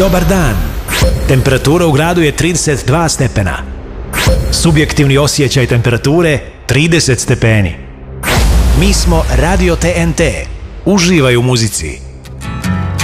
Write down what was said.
Dobar dan. Temperatura u gradu je 32 stepena. Subjektivni osjećaj temperature 30 stepeni. Mi smo Radio TNT. Uživaj u muzici.